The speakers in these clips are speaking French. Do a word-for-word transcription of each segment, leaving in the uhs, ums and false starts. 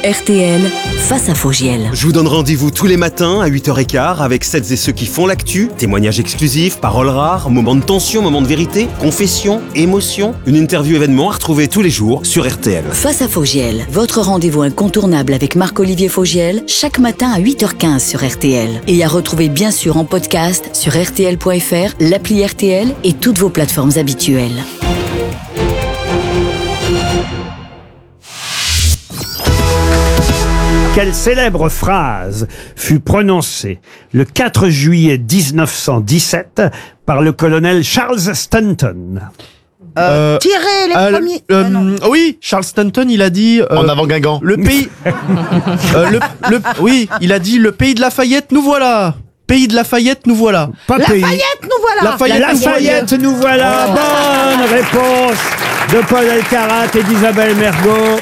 R T L, face à Fogiel. Je vous donne rendez-vous tous les matins à huit heures quinze avec celles et ceux qui font l'actu, témoignages exclusifs, paroles rares, moments de tension, moments de vérité, confessions, émotions, une interview événement à retrouver tous les jours sur R T L. Face à Fogiel, votre rendez-vous incontournable avec Marc-Olivier Fogiel, chaque matin à huit heures quinze sur R T L. Et à retrouver bien sûr en podcast sur R T L point F R, l'appli R T L et toutes vos plateformes habituelles. Quelle célèbre phrase fut prononcée le quatre juillet dix-neuf cent dix-sept par le colonel Charles Stanton? Euh, Tirer les euh, premiers. euh, Ah, non. oui, Charles Stanton, il a dit. euh, En avant Guingamp. Le pays. euh, le, le- oui, il a dit le pays de Lafayette, nous voilà. Pays de Lafayette, nous voilà. Pas pays. Lafayette, nous voilà. Lafayette. Lafayette, nous voilà. Bonne réponse de Paul Elkarat et d'Isabelle Mergo.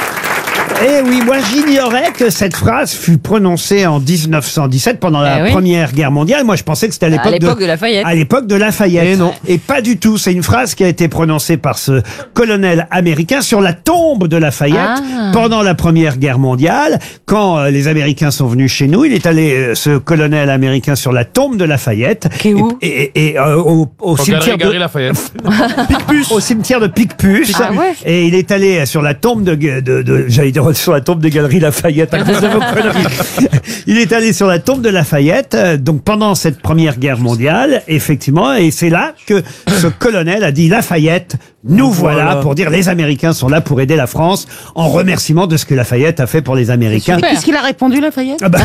Eh oui, moi j'ignorais que cette phrase fut prononcée en dix-neuf cent dix-sept pendant la Eh oui. Première Guerre mondiale. Moi je pensais que c'était à l'époque, À l'époque de Lafayette. À l'époque de Lafayette. Et non. Et pas du tout. C'est une phrase qui a été prononcée par ce colonel américain sur la tombe de Lafayette Ah. pendant la Première Guerre mondiale. Quand euh, les Américains sont venus chez nous, il est allé, euh, ce colonel américain, sur la tombe de Lafayette. Qui est où Et, et, et, euh, au, au cimetière de... Lafayette. Picpus. Au cimetière de Picpus. Ah ouais. Et il est allé sur la tombe de, de, de j'allais dire sur la tombe des Galeries Lafayette à cause de vos conneries. Il est allé sur la tombe de Lafayette, euh, donc pendant cette Première Guerre mondiale, effectivement, et c'est là que ce colonel a dit Lafayette, nous voilà, Voilà. pour dire les Américains sont là pour aider la France, en remerciement de ce que Lafayette a fait pour les Américains. Mais qu'est-ce qu'il a répondu, Lafayette? Ah bah,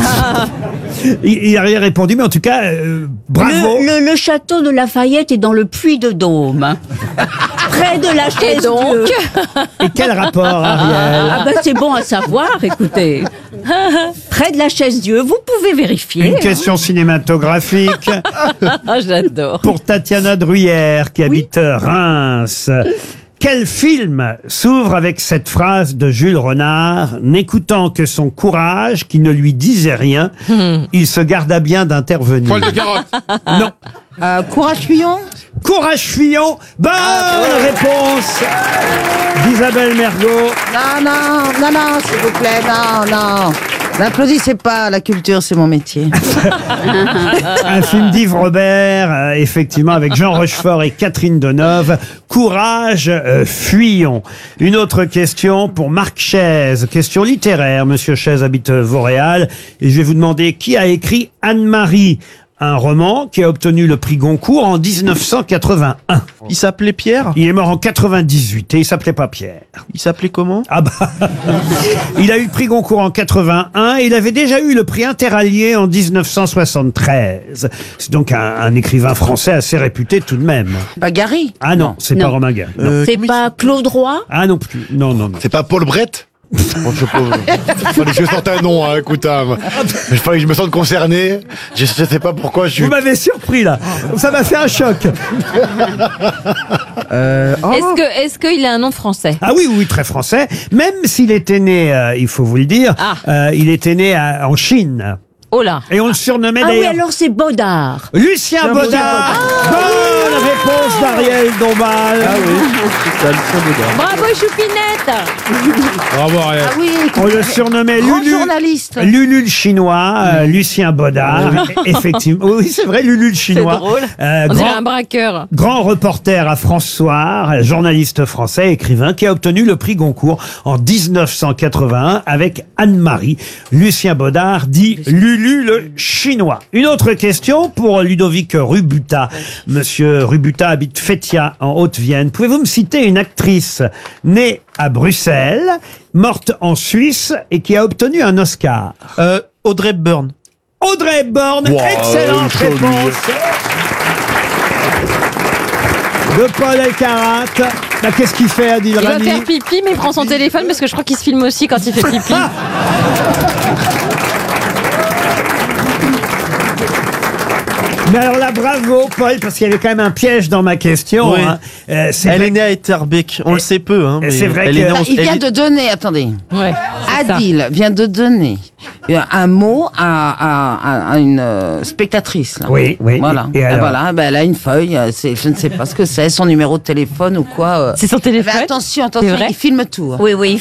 il, il a rien répondu, mais en tout cas, euh, bravo. Le, le, le château de Lafayette est dans le Puy-de-Dôme. Près de la chaise Et donc Dieu. Et quel rapport, Ariel? Ah ben c'est bon à savoir, écoutez. Près de la chaise Dieu, vous pouvez vérifier. Une question cinématographique. Ah, j'adore. Pour Tatiana Druyère, qui habite Reims. Quel film s'ouvre avec cette phrase de Jules Renard, n'écoutant que son courage, qui ne lui disait rien, il se garda bien d'intervenir. Poil de carotte. Non. Euh, Courage fuyant. Courage fuyant. Bonne réponse d'Isabelle Mergo. Non, non, non, non, s'il vous plaît, non, non. N'applaudissez pas, la culture, c'est mon métier. Un film d'Yves Robert, euh, effectivement, avec Jean Rochefort et Catherine Deneuve. Courage, euh, fuyons. Une autre question pour Marc Chaise, question littéraire. Monsieur Chaise habite Vauréal, et je vais vous demander qui a écrit Anne-Marie, un roman qui a obtenu le prix Goncourt en dix-neuf cent quatre-vingt-un. Il s'appelait Pierre. Il est mort en quatre-vingt-dix-huit et il s'appelait pas Pierre. Il s'appelait comment? Ah bah, il a eu le prix Goncourt en quatre-vingt-un et il avait déjà eu le prix Interallié en dix-neuf cent soixante-treize. C'est donc un, un écrivain français assez réputé tout de même. Pas Gary. Ah non, c'est pas Non. Romain Gary. non. Euh, C'est comment il pas Claude Roy? Ah non plus. Non, non, non. C'est pas Paul Brett. Bon, je sais pas. Fallait que je sorte un nom, hein, écoute. Hein. Il fallait que je me sente concerné. Je, je sais pas pourquoi je suis. Vous m'avez surpris là. Ça m'a fait un choc. Euh, oh. Est-ce que, est-ce qu'il a un nom français? Ah oui, oui, très français. Même s'il était né, euh, il faut vous le dire, Ah. euh, il était né à- en Chine. Oh là. Et on le surnommait Ah oui, d'ailleurs alors c'est Baudard. Lucien Baudard. Bonne réponse d'Ariel Dombal. Ah oui, c'est ça, Lucien Baudard. Bravo, Choupinette. Bravo, Ariel. Ah oui, On le surnommait grand Lulu. journaliste. Lulu le chinois, euh, Lucien Baudard, effectivement. Oui, c'est vrai, Lulu le C'est chinois. drôle. Euh, On dirait grand, un braqueur. grand reporter à France Soir, euh, journaliste français, écrivain, qui a obtenu le prix Goncourt en dix-neuf cent quatre-vingt-un avec Anne-Marie. Lucien Baudard dit Lulu le chinois. Une autre question pour Ludovic Rubuta. Monsieur Rubuta habite Fétia en Haute-Vienne. Pouvez-vous me citer une actrice née à Bruxelles, morte en Suisse et qui a obtenu un Oscar? Euh, Audrey Hepburn. Audrey Hepburn, Wow, excellente joli. réponse de Paul Elkarat. Bah, qu'est-ce qu'il fait, Adil Il va Rami? faire pipi, mais il prend son téléphone parce que je crois qu'il se filme aussi quand il fait pipi. Mais alors là, bravo, Paul, parce qu'il y avait quand même un piège dans ma question. Oui. Hein. Euh, c'est Elle vrai- est née à Etterbeek. On le sait peu, hein. mais c'est vrai elle que- est née en- Il vient elle- de donner, attendez. Ouais. c'est ça. Adil vient de donner un mot à, à- à une euh, spectatrice. Là. Oui, oui. Voilà. Et Et alors voilà, ben, elle a une feuille. euh, C'est, je ne sais pas ce que c'est, son numéro de téléphone ou quoi. euh. C'est son téléphone. Mais attention, C'est attention, vrai il filme tout. hein. Oui, oui,